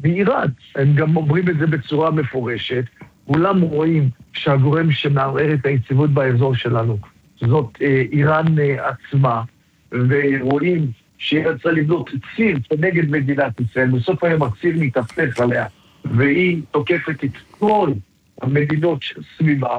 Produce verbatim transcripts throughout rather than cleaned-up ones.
מאיראן. הם גם אומרים את זה בצורה מפורשת. כולם רואים שהגורם שמערער את היציבות באזור שלנו זאת אה, איראן אה, עצמה, ורואים שהיא רצה לבנות ציר כנגד מדינת ישראל. בסוף היום הציר מתהפך עליה, והיא תוקפת את כל המדינות סביבה,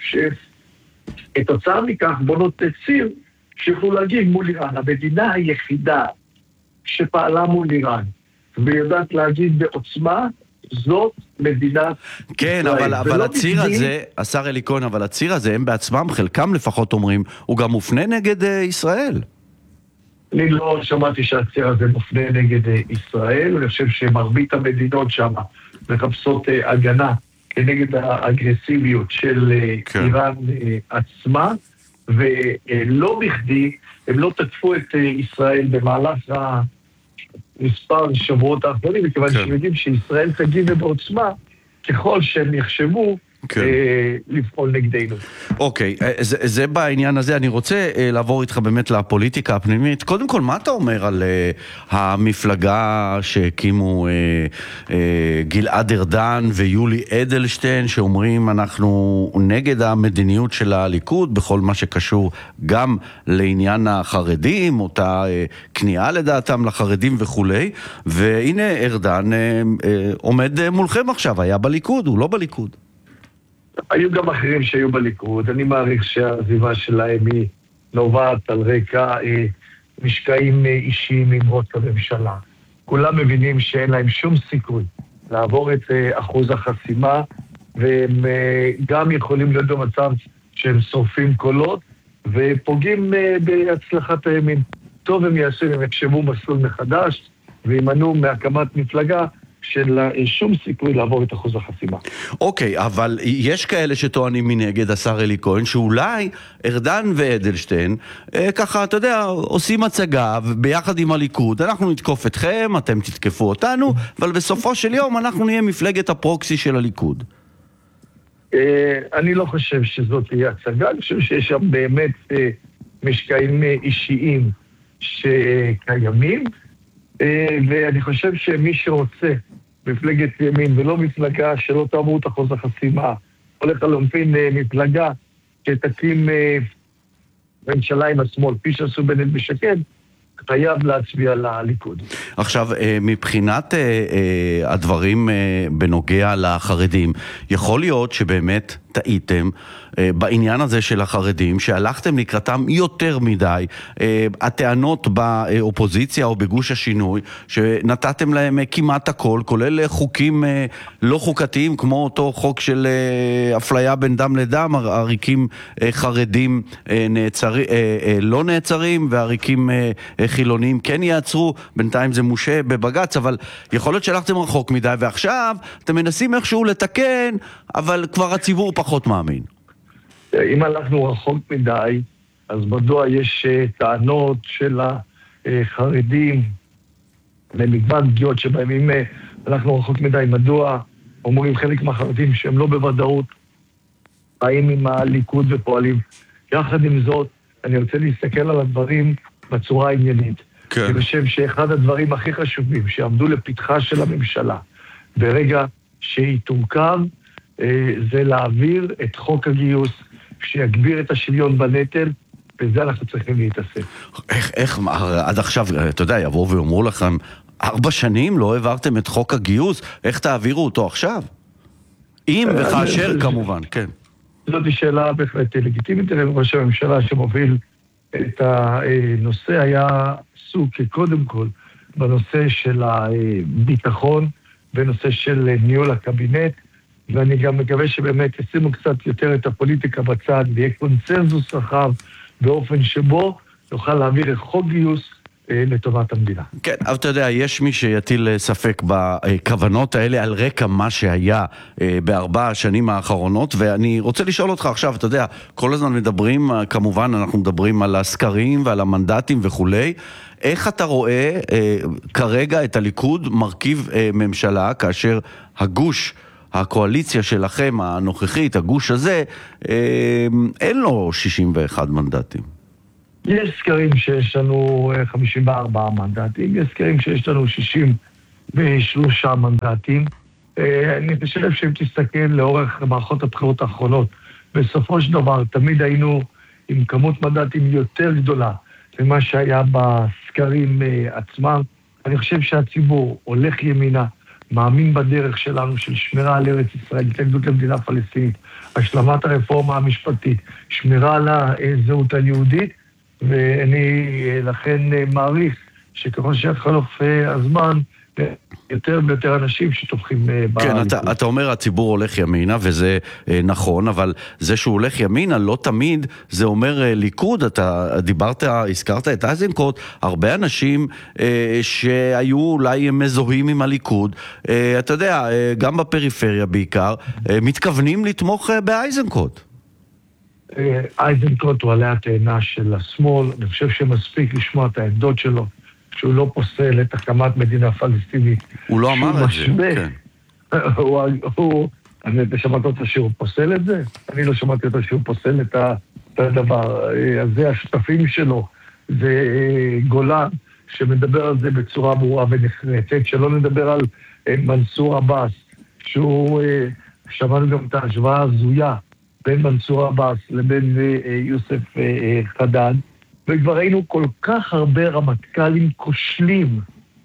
שכתוצאה מכך בונות ציר שיוכלו להגיב מול איראן. המדינה היחידה שפעלה מול איראן ויודעת להגיד בעוצמה, זאת מדינת כן, ישראל. אבל, אבל הציר הזה, השר אלי כהן, אבל הציר הזה, הם בעצמם, חלקם לפחות אומרים, הוא גם מופנה נגד uh, ישראל. אני לא שמעתי שהציר הזה מופנה נגד uh, ישראל, אני חושב שמרבית המדינות שם מחפשות uh, הגנה כנגד האגרסיביות של uh, כן. איראן uh, עצמה, ולא uh, בכדי, הם לא תקפו את uh, ישראל במהלך ה... מספר שבועות האחרונים, מכיוון כן. שהם יודעים שישראל תגיב בעוצמה, ככל שהם יחשבו כן. אה, לפעול נגדנו. אוקיי, זה, זה בעניין הזה. אני רוצה אה, לעבור איתך באמת לפוליטיקה הפנימית. קודם כל, מה אתה אומר על אה, המפלגה שהקימו אה, אה, גלעד ארדן ויולי אדלשטיין, שאומרים אנחנו נגד המדיניות של הליכוד, בכל מה שקשור גם לעניין החרדים, אותה אה, כניעה לדעתם לחרדים וכולי, והנה ארדן אה, אה, עומד מולכם עכשיו, היה בליכוד, הוא לא בליכוד. היו גם אחרים שהיו בליכוד. אני מעריך שהעזיבה שלהם היא נובעת על רקע אה, משקעים אה, אישיים עם ראש הממשלה. כולם מבינים שאין להם שום סיכוי לעבור את אה, אחוז החסימה, והם אה, גם יכולים להיות במצב שהם שורפים קולות ופוגעים אה, בהצלחת הימין. טוב הם יעשו אם יקשבו מסלול מחדש וימנעו מהקמת מפלגה של שום סיכוי לעבור את אחוז החסימה. אוקיי, אבל יש כאלה שטוענים מנגד, השר אלי כהן, שאולי ארדן ואדלשטיין, אה, ככה, אתה יודע, עושים הצגה, ביחד עם הליכוד, אנחנו נתקוף אתכם, אתם תתקפו אותנו, אבל בסופו של יום אנחנו נהיה מפלגת הפרוקסי של הליכוד. אה, אני לא חושב שזאת תהיה הצגה, אני חושב שיש שם באמת אה, משקעים אישיים שקיימים, ואני חושב שמי שרוצה מפלגת ימין ולא מפלגה שלא תעבור את אחוז החסימה, הולך על אופן מפלגה שתקים ממשלה עם השמאל, כפי שעשו בנט ושקד, חייב להצביע לליכוד. עכשיו, מבחינת הדברים בנוגע לחרדים, יכול להיות שבאמת טעיתם בעניין הזה של החרדים, שהלכתם לקראתם יותר מדי, הטענות באופוזיציה או בגוש השינוי, שנתתם להם כמעט הכל, כולל חוקים לא חוקתיים, כמו אותו חוק של אפליה בין דם לדם, עריקים חרדים נעצרים, לא נעצרים, ועריקים חילונים כן יעצרו, בינתיים זה מושה בבגץ, אבל יכול להיות שהלכתם רחוק מדי, ועכשיו אתם מנסים איכשהו לתקן, אבל כבר הציבור פחות מאמין. אם הלכנו רחוק מדי, אז מדוע יש טענות של החרדים למגוון פגיעות שבהם אם הלכנו רחוק מדי, מדוע אומרים חלק מהחרדים שהם לא בוודאות באים עם הליכוד ופועלים. יחד עם זאת, אני רוצה להסתכל על הדברים בצורה עניינית. כן. אני חושב שאחד הדברים הכי חשובים שעמדו לפתחה של הממשלה ברגע שהיא תורכב, זה להעביר את חוק הגיוס שיגביר את השוויון בנטל, וזה אנחנו צריכים להתעסק. איך, איך, עד עכשיו, אתה יודע, יבואו ואומרו לכם, ארבע שנים לא העברתם את חוק הגיוס, איך תעבירו אותו עכשיו? אם וכאשר כמובן, כן. זאת שאלה בהחלט לגיטימית, ראש הממשלה שמוביל את הנושא היה עסוק קודם כל בנושא של הביטחון, בנושא של ניהול הקבינט, ואני גם מקווה שבאמת ישימו קצת יותר את הפוליטיקה בצד, ויהיה קונצנזוס רחב באופן שבו נוכל להעביר את חוק גיוס אה, לטובת המדינה. כן, אבל אתה יודע, יש מי שיטיל ספק בכוונות האלה על רקע מה שהיה אה, בארבע השנים האחרונות, ואני רוצה לשאול אותך עכשיו, אתה יודע, כל הזמן מדברים, כמובן אנחנו מדברים על הסקרים ועל המנדטים וכולי, איך אתה רואה אה, כרגע את הליכוד מרכיב אה, ממשלה, כאשר הגוש הקואליציה שלכם הנוכחית, הגוש הזה, אין לו שישים ואחד מנדטים. יש סקרים שיש לנו חמישים וארבעה מנדטים, יש סקרים שיש לנו שישים בשלושה מנדטים. אני חושב שאם תסתכל לאורך מערכות הבחירות האחרונות, בסופו של דבר תמיד היינו עם כמות מנדטים יותר גדולה ממה שהיה בסקרים עצמם. אני חושב שהציבור הולך ימינה, מאמין בדרך שלנו של שמירה על ארץ ישראל, התנגדות למדינה פלסטינית, השלמת הרפורמה המשפטית, שמירה על הזהות היהודית, ואני לכן מעריך שככל שיחלוף הזמן, יותר ויותר אנשים שתומכים בליכוד. כן, אתה, אתה אומר הציבור הולך ימינה, וזה אה, נכון, אבל זה שהוא הולך ימינה לא תמיד זה אומר אה, ליכוד. אתה דיברת, הזכרת את איזנקוט, הרבה אנשים אה, שהיו אולי מזוהים עם הליכוד, אה, אתה יודע, אה, גם בפריפריה בעיקר, אה, מתכוונים לתמוך אה, באיזנקוט. אה, איזנקוט הוא עלי התאנה של השמאל, אני חושב שמספיק לשמוע את העמדות שלו, שהוא לא פוסל את הקמת מדינה פלסטינית. הוא לא אמר את זה, כן. הוא, הוא, אני שמעת אותה שהוא פוסל את זה? אני לא שמעתי אותה שהוא פוסל את הדבר. אז זה השותפים שלו, זה גולן, שמדבר על זה בצורה ברורה ונחרצת, שלא נדבר על מנסור עבאס, שהוא, שמענו גם את ההשוואה הזויה, בין מנסור עבאס לבין יוסף חדד, וכבר ראינו כל כך הרבה רמטכ"לים כושלים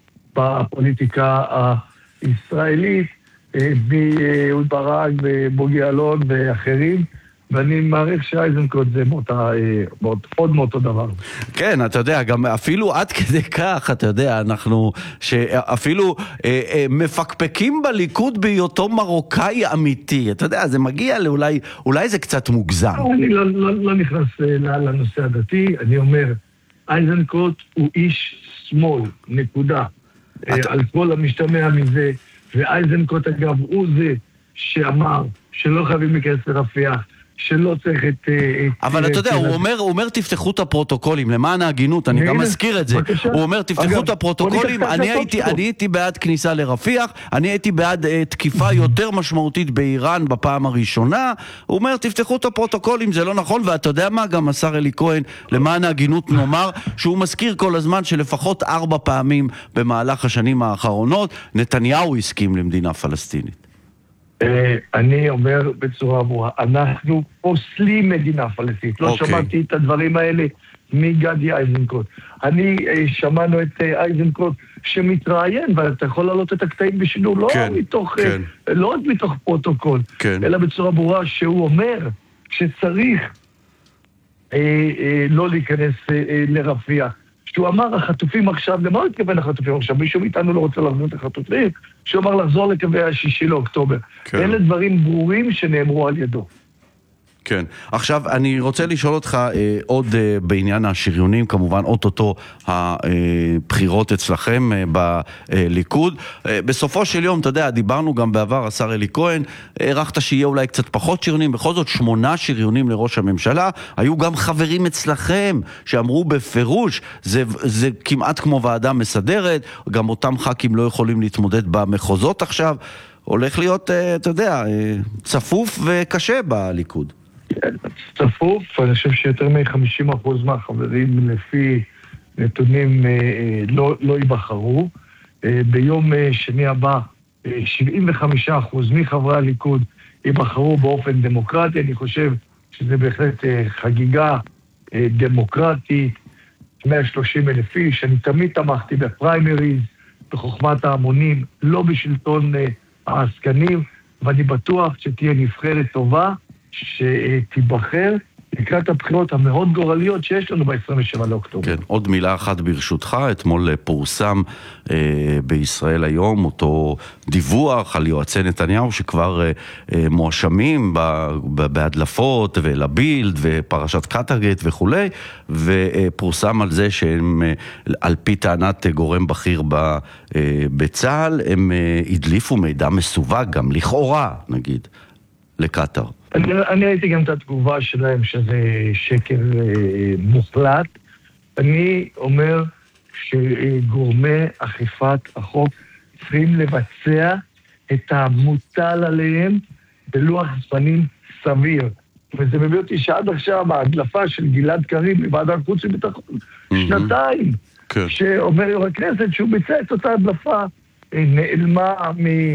בפוליטיקה הישראלית, מאהוד ברק ובוגי אלון ואחרים, ואני מעריך שאיזנקוט זה מאותה, עוד מאותו דבר. כן, אתה יודע, גם אפילו עד כדי כך, אתה יודע, אנחנו, שאפילו אה, אה, מפקפקים בליכוד בהיותו מרוקאי אמיתי. אתה יודע, זה מגיע לאולי, אולי זה קצת מוגזם. אני לא, לא, לא נכנס לנושא הדתי, אני אומר, איזנקוט הוא איש שמאל, נקודה. אתה... על כל המשתמע מזה, ואיזנקוט אגב הוא זה שאמר שלא חייבים להיכנס לרפיח, שלא צריך את... אבל אתה יודע, הוא אומר, הוא אומר תפתחו את הפרוטוקולים, למען ההגינות, אני גם מזכיר את זה. הוא אומר תפתחו את הפרוטוקולים, אני הייתי, אני הייתי בעד כניסה לרפיח, אני הייתי בעד תקיפה יותר משמעותית באיראן בפעם הראשונה, הוא אומר תפתחו את הפרוטוקולים, זה לא נכון, ואתה יודע מה, גם השר אלי כהן, למען ההגינות נאמר, שהוא מזכיר כל הזמן שלפחות ארבע פעמים במהלך השנים האחרונות, נתניהו הסכים למדינה פלסטינית. אני אומר בצורה ברורה, אנחנו פוסלים מדינה פלסטינית. לא שמעתי את הדברים האלה מגדי איזנקוט. אני שמענו את איזנקוט שמתראיין, ואתה יכול להעלות את הקטעים בשידור, לא מתוך, לא רק מתוך פרוטוקול, אלא בצורה ברורה שהוא אומר שצריך לא להיכנס לרפיח. שהוא אמר, החטופים עכשיו, למה הוא התכוון החטופים עכשיו? מישהו מאיתנו לא רוצה לחזור את החטופים, שהוא אמר לחזור לקווי השישי לאוקטובר. כן. אלה דברים ברורים שנאמרו על ידו. כן. עכשיו, אני רוצה לשאול אותך אה, עוד אה, בעניין השריונים, כמובן, אוטוטו הבחירות אצלכם אה, בליכוד. אה, בסופו של יום, אתה יודע, דיברנו גם בעבר, השר אלי כהן, הערכת שיהיה אולי קצת פחות שריונים, בכל זאת שמונה שריונים לראש הממשלה, היו גם חברים אצלכם שאמרו בפירוש, זה, זה כמעט כמו ועדה מסדרת, גם אותם ח"כים לא יכולים להתמודד במחוזות עכשיו, הולך להיות, אה, אתה יודע, אה, צפוף וקשה בליכוד. צפוף, אני חושב שיותר מ-חמישים אחוז מהחברים לפי נתונים לא, לא ייבחרו. ביום שני הבא, שבעים וחמישה אחוז מחברי הליכוד ייבחרו באופן דמוקרטי. אני חושב שזה בהחלט חגיגה דמוקרטית, מאה ושלושים אלף איש. אני תמיד תמכתי בפריימריז, בחוכמת ההמונים, לא בשלטון העסקנים, ואני בטוח שתהיה נבחרת טובה, שתיבחר לקראת הבחירות המאוד גורליות שיש לנו ב-עשרים ושבעה לאוקטובר. כן, עוד מילה אחת ברשותך, אתמול פורסם אה, בישראל היום אותו דיווח על יועצי נתניהו שכבר אה, אה, מואשמים בהדלפות ולבילד ופרשת קטרגט וכו', ופורסם על זה שהם, אה, על פי טענת גורם בכיר ב, אה, בצה"ל, הם אה, הדליפו מידע מסווג גם לכאורה, נגיד, לקטר. אני, אני ראיתי גם את התגובה שלהם שזה שקר אה, מוחלט. אני אומר שגורמי אכיפת החוק צריכים לבצע את המוטל עליהם בלוח זמנים סביר. וזה מביא אותי שעד עכשיו ההדלפה של גלעד קריב מוועדת חוץ וביטחון, mm-hmm. שנתיים, okay. שאומר יו"ר הכנסת שהוא ביצע את אותה הדלפה נעלמה מ...